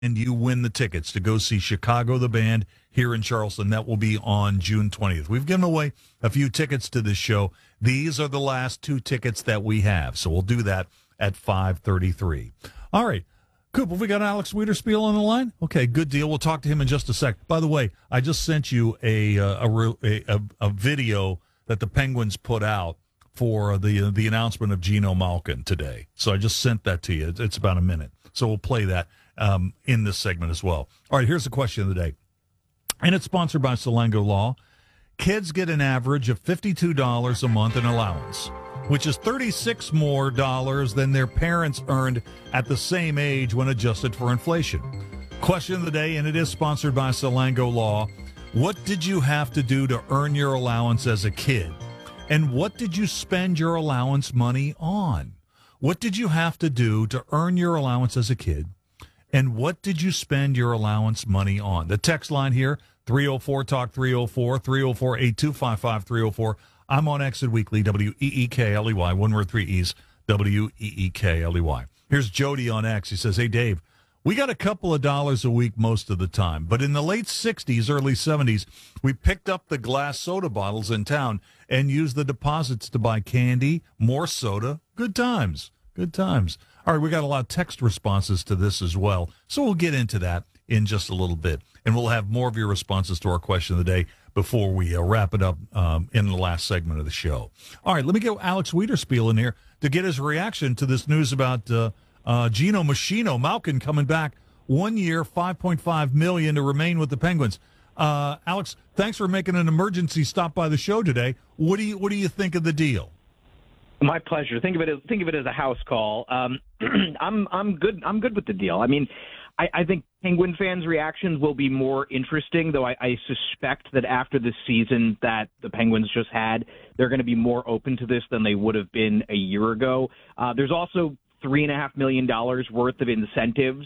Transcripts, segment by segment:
and you win the tickets to go see Chicago the Band here in Charleston. That will be on June 20th. We've given away a few tickets to this show. These are the last 2 tickets that we have, so we'll do that at 5:33. All right. Coop, have we got Alex Wiederspiel on the line? Okay, good deal. We'll talk to him in just a sec. By the way, I just sent you a video that the Penguins put out for the announcement of Geno Malkin today. So I just sent that to you. It's about a minute. So we'll play that in this segment as well. All right, here's the question of the day. And it's sponsored by Salango Law. Kids get an average of $52 a month in allowance, which is $36 more than their parents earned at the same age when adjusted for inflation. Question of the day, and it is sponsored by Salango Law. What did you have to do to earn your allowance as a kid? And what did you spend your allowance money on? What did you have to do to earn your allowance as a kid? And what did you spend your allowance money on? The text line here, 304-TALK 304, 304-8255 304. I'm on Exit Weekly, WEEKLEY, one word, 3 E's, WEEKLEY. Here's Jody on X. He says, hey, Dave, we got a couple of dollars a week most of the time, but in the late 60s, early 70s, we picked up the glass soda bottles in town and used the deposits to buy candy, more soda. Good times. Good times. All right, we got a lot of text responses to this as well, so we'll get into that in just a little bit, and we'll have more of your responses to our question of the day before we wrap it up in the last segment of the show. All right, let me get Alex Wiederspiel in here to get his reaction to this news about Geno Malkin coming back 1 year, $5.5 million to remain with the Penguins. Alex, thanks for making an emergency stop by the show today. What do you think of the deal? My pleasure. Think of it as a house call. I'm good. I'm good with the deal. I mean, I think Penguin fans' reactions will be more interesting, though I suspect that after the season that the Penguins just had, they're going to be more open to this than they would have been a year ago. There's also $3.5 million worth of incentives,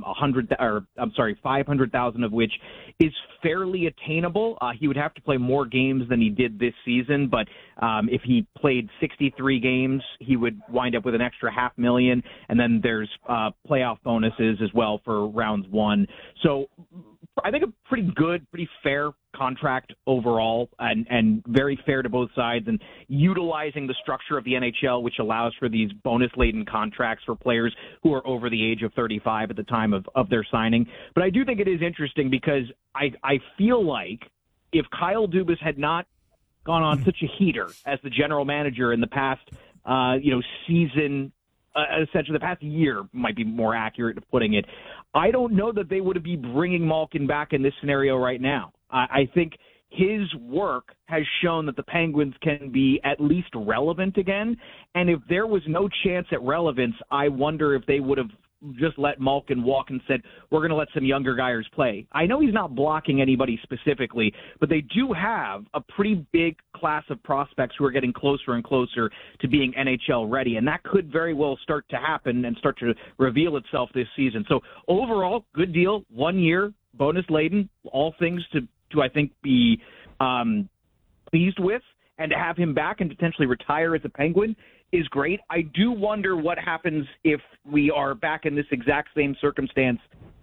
500,000 of which is fairly attainable. He would have to play more games than he did this season, but if he played 63 games, he would wind up with an extra $500,000, and then there's playoff bonuses as well for rounds 1. So I think a pretty good, pretty fair contract overall, and very fair to both sides, and utilizing the structure of the NHL, which allows for these bonus-laden contracts for players who are over the age of 35 at the time of their signing. But I do think it is interesting because I feel like if Kyle Dubas had not gone on such a heater as the general manager in the past, season, essentially the past year might be more accurate of putting it, I don't know that they would be bringing Malkin back in this scenario right now. I think his work has shown that the Penguins can be at least relevant again. And if there was no chance at relevance, I wonder if they would have just let Malkin walk and said, we're going to let some younger guys play. I know he's not blocking anybody specifically, but they do have a pretty big class of prospects who are getting closer and closer to being NHL ready. And that could very well start to happen and start to reveal itself this season. So overall, good deal, 1 year, bonus laden, all things to I think be pleased with, and to have him back and potentially retire as a Penguin is great. I do wonder what happens if we are back in this exact same circumstance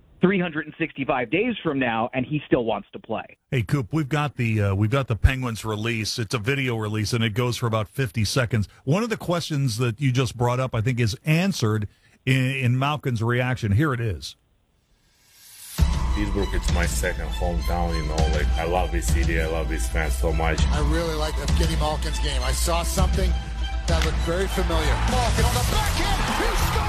365 days from now, and he still wants to play. Hey, Coop, we've got the Penguins release. It's a video release, and it goes for about 50 seconds. One of the questions that you just brought up, I think, is answered in Malkin's reaction. Here it is. Pittsburgh, it's my second hometown, like I love this city, I love this fans so much. I really like Evgeny Malkin's game. I saw something that looked very familiar. Malkin on the backhand, he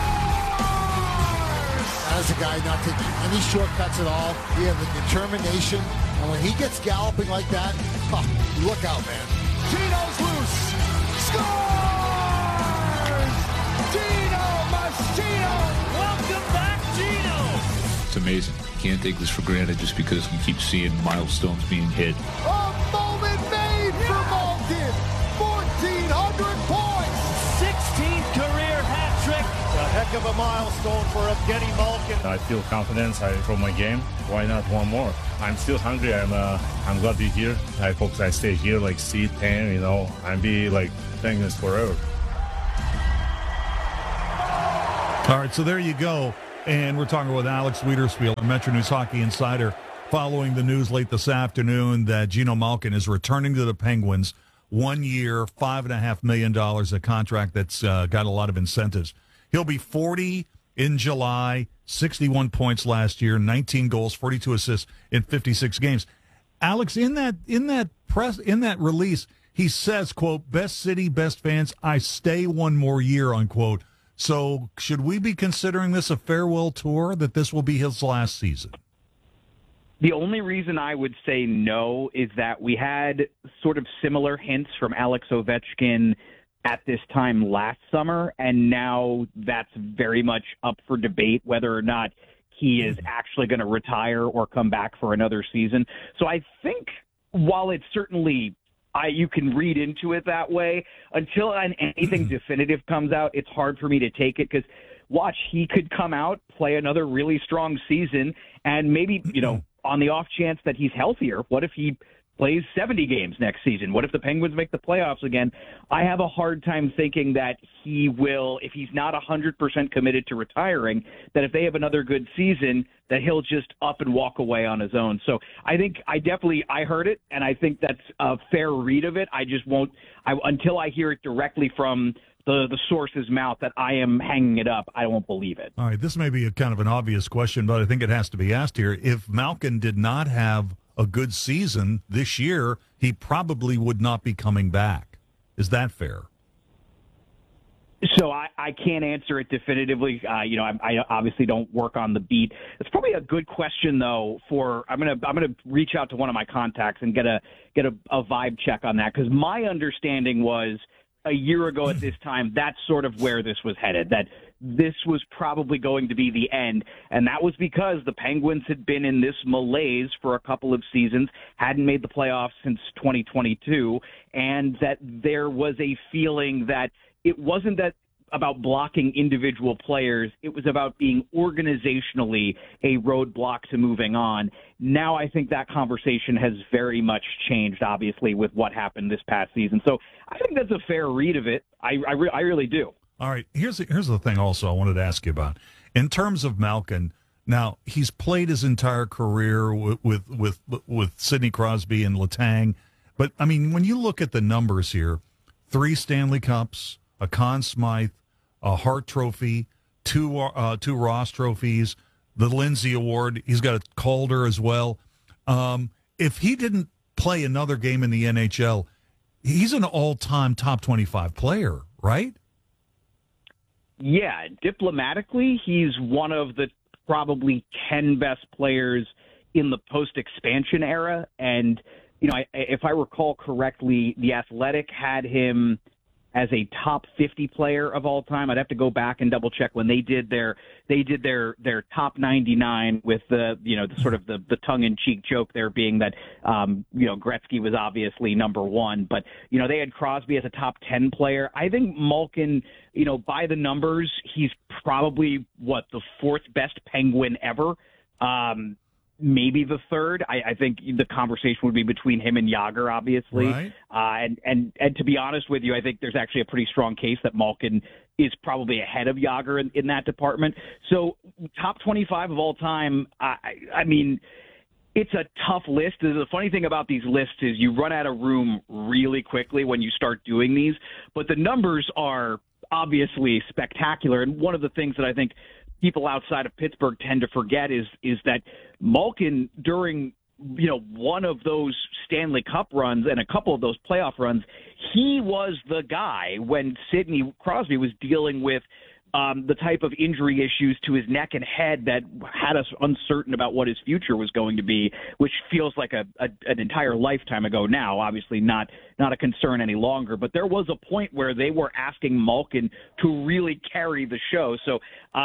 scores! That is a guy not taking any shortcuts at all. He has the determination, and when he gets galloping like that, look out, man. Geno's loose, scores! Geno Machino, welcome back, Geno! It's amazing. Can't take this for granted just because we keep seeing milestones being hit. A moment made for Malkin. 1,400 points. 16th career hat trick. A heck of a milestone for Evgeny Malkin. I feel confidence from my game. Why not one more? I'm still hungry. I'm glad to be here. I hope I stay here, see 10, and be playing this forever. All right, so there you go. And we're talking with Alex Wiederspiel, Metro News Hockey Insider, following the news late this afternoon that Geno Malkin is returning to the Penguins. 1 year, $5.5 million, a contract that's got a lot of incentives. He'll be 40 in July, 61 points last year, 19 goals, 42 assists in 56 games. Alex, in that release, he says, quote, "Best city, best fans, I stay one more year," unquote. So should we be considering this a farewell tour, that this will be his last season? The only reason I would say no is that we had sort of similar hints from Alex Ovechkin at this time last summer, and now that's very much up for debate whether or not he is actually going to retire or come back for another season. So I think while it's certainly you can read into it that way, until anything definitive comes out, it's hard for me to take it, because watch, he could come out, play another really strong season, and maybe, on the off chance that he's healthier, what if he plays 70 games next season? What if the Penguins make the playoffs again? I have a hard time thinking that he will, if he's not 100% committed to retiring, that if they have another good season, that he'll just up and walk away on his own. So I think I heard it, and I think that's a fair read of it. I just won't, until I hear it directly from the source's mouth that I am hanging it up, I won't believe it. All right, this may be a kind of an obvious question, but I think it has to be asked here. If Malkin did not have a good season this year, he probably would not be coming back. Is that fair? So I can't answer it definitively. I obviously don't work on the beat. It's probably a good question though. I'm gonna reach out to one of my contacts and get a vibe check on that, because my understanding was a year ago at this time, that's sort of where this was headed, that this was probably going to be the end. And that was because the Penguins had been in this malaise for a couple of seasons, hadn't made the playoffs since 2022, and that there was a feeling that it wasn't that about blocking individual players. It was about being organizationally a roadblock to moving on. Now I think that conversation has very much changed, obviously, with what happened this past season. So I think that's a fair read of it. I really do. All right. Here's the thing also I wanted to ask you about. In terms of Malkin, now he's played his entire career with Sidney Crosby and Letang. But, I mean, when you look at the numbers here, 3 Stanley Cups, a Conn Smythe, a Hart Trophy, two Ross trophies, the Lindsay Award. He's got a Calder as well. If he didn't play another game in the NHL, he's an all-time top 25 player, right? Yeah, diplomatically, he's one of the probably 10 best players in the post-expansion era. And, if I recall correctly, The Athletic had him as a top 50 player of all time. I'd have to go back and double check when they did their top 99 with the sort of the tongue in cheek joke there being that Gretzky was obviously number 1, but they had Crosby as a top 10 player. I think Malkin, by the numbers, he's probably the 4th best Penguin ever. Maybe the 3rd. I think the conversation would be between him and Jagr, obviously. Right. And to be honest with you, I think there's actually a pretty strong case that Malkin is probably ahead of Jagr in that department. So top 25 of all time, I mean, it's a tough list. The funny thing about these lists is you run out of room really quickly when you start doing these, but the numbers are obviously spectacular. And one of the things that I think people outside of Pittsburgh tend to forget is that Malkin, during one of those Stanley Cup runs and a couple of those playoff runs, he was the guy when Sidney Crosby was dealing with the type of injury issues to his neck and head that had us uncertain about what his future was going to be, which feels like an entire lifetime ago now. Obviously not a concern any longer, but there was a point where they were asking Malkin to really carry the show. So,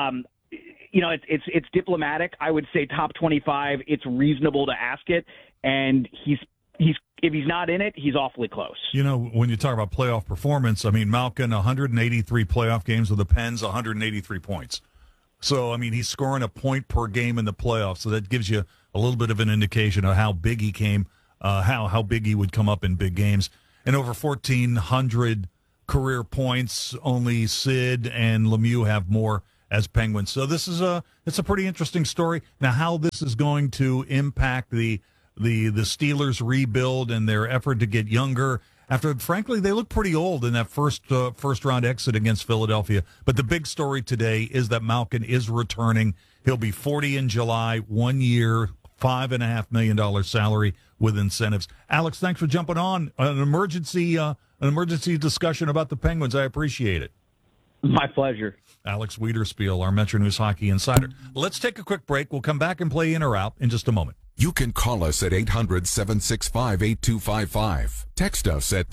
it's diplomatic. I would say top 25. It's reasonable to ask it, and he's if he's not in it, he's awfully close. When you talk about playoff performance, I mean, Malkin, 183 playoff games with the Pens, 183 points. So, I mean, he's scoring a point per game in the playoffs. So that gives you a little bit of an indication of how big he came, how big he would come up in big games. And over 1,400 career points, only Sid and Lemieux have more as Penguins. So it's a pretty interesting story. Now, how this is going to impact the Steelers rebuild and their effort to get younger after, frankly, they look pretty old in that first round exit against Philadelphia. But the big story today is that Malkin is returning. He'll be 40 in July, 1 year, $5.5 million salary with incentives. Alex, thanks for jumping on an emergency discussion about the Penguins. I appreciate it. My pleasure. Alex Wiederspiel, our Metro News Hockey Insider. Let's take a quick break. We'll come back and play in or out in just a moment. You can call us at 800-765-8255. Text us at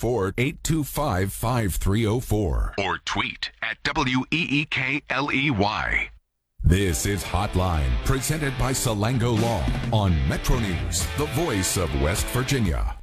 304-825-5304. Or tweet at WEEKLEY. This is Hotline, presented by Salango Law on Metro News, the voice of West Virginia.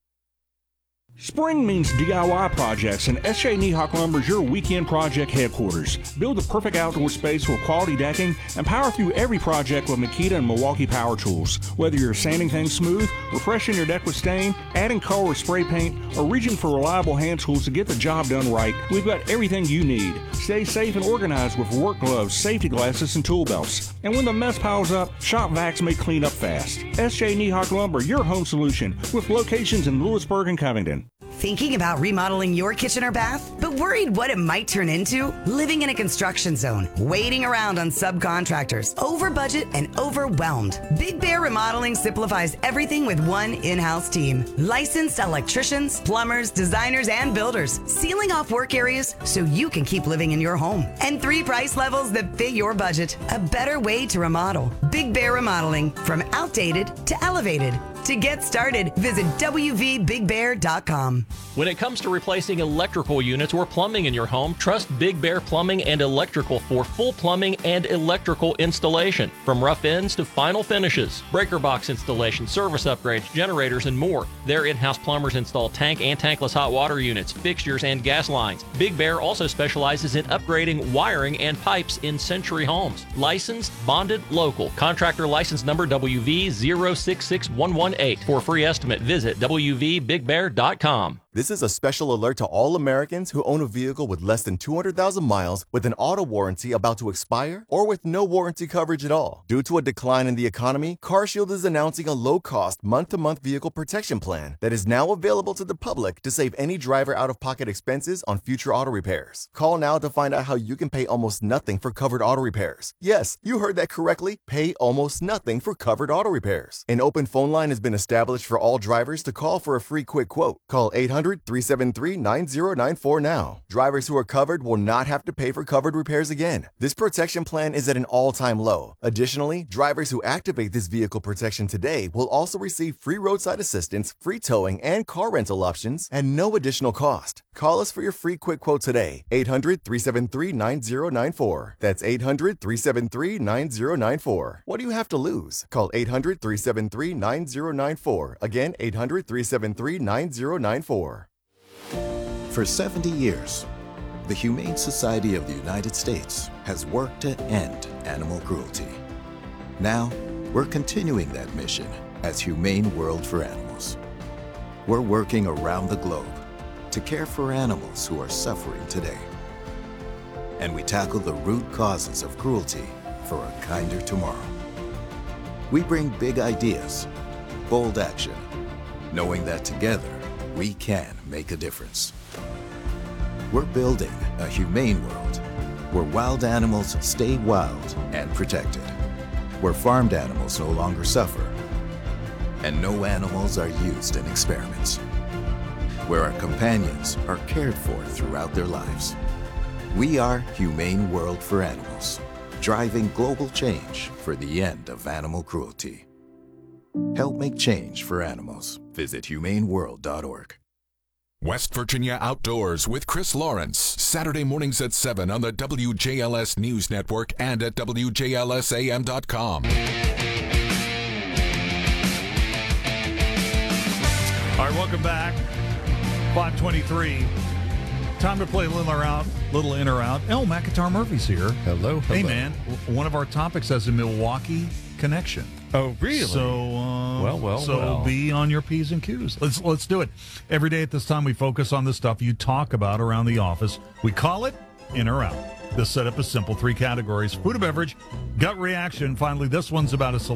Spring means DIY projects, and S.J. Niehawk Lumber is your weekend project headquarters. Build the perfect outdoor space with quality decking and power through every project with Makita and Milwaukee power tools. Whether you're sanding things smooth, refreshing your deck with stain, adding color with spray paint, or reaching for reliable hand tools to get the job done right, we've got everything you need. Stay safe and organized with work gloves, safety glasses, and tool belts. And when the mess piles up, Shop Vacs may clean up fast. S.J. Niehawk Lumber, your home solution, with locations in Lewisburg and Covington. Thinking about remodeling your kitchen or bath, but worried what it might turn into? Living in a construction zone, waiting around on subcontractors, over budget and overwhelmed. Big Bear Remodeling simplifies everything with one in-house team. Licensed electricians, plumbers, designers, and builders, sealing off work areas so you can keep living in your home. And 3 price levels that fit your budget. A better way to remodel. Big Bear Remodeling, from outdated to elevated. To get started, visit WVBigBear.com. When it comes to replacing electrical units or plumbing in your home, trust Big Bear Plumbing and Electrical for full plumbing and electrical installation. From rough ends to final finishes, breaker box installation, service upgrades, generators, and more. Their in-house plumbers install tank and tankless hot water units, fixtures, and gas lines. Big Bear also specializes in upgrading wiring and pipes in Century homes. Licensed, bonded, local. Contractor license number WV066118. For a free estimate, visit WVBigBear.com. This is a special alert to all Americans who own a vehicle with less than 200,000 miles with an auto warranty about to expire or with no warranty coverage at all. Due to a decline in the economy, CarShield is announcing a low-cost month-to-month vehicle protection plan that is now available to the public to save any driver out-of-pocket expenses on future auto repairs. Call now to find out how you can pay almost nothing for covered auto repairs. Yes, you heard that correctly. Pay almost nothing for covered auto repairs. An open phone line has been established for all drivers to call for a free quick quote. Call 800-373-9094 now. Drivers who are covered will not have to pay for covered repairs again. This protection plan is at an all-time low. Additionally, drivers who activate this vehicle protection today will also receive free roadside assistance, free towing, and car rental options at no additional cost. Call us for your free quick quote today. 800-373-9094. That's 800-373-9094. What do you have to lose? Call 800-373-9094. Again, 800-373-9094. For 70 years, the Humane Society of the United States has worked to end animal cruelty. Now, we're continuing that mission as Humane World for Animals. We're working around the globe to care for animals who are suffering today. And we tackle the root causes of cruelty for a kinder tomorrow. We bring big ideas, bold action, knowing that together we can make a difference. We're building a humane world where wild animals stay wild and protected, where farmed animals no longer suffer, and no animals are used in experiments, where our companions are cared for throughout their lives. We are Humane World for Animals, driving global change for the end of animal cruelty. Help make change for animals. Visit humaneworld.org. West Virginia Outdoors with Chris Lawrence, Saturday mornings at 7 on the WJLS News Network and at WJLSAM.com. All right, welcome back. 5:23. Time to play a little in or out. El McIntyre Murphy's here. Hello. Hey, man. One of our topics has a Milwaukee connection. Oh, really? So, well. Be on your P's and Q's. Let's do it. Every day at this time, we focus on the stuff you talk about around the office. We call it In or Out. The setup is simple. 3 categories: food and beverage, gut reaction. Finally, this one's about a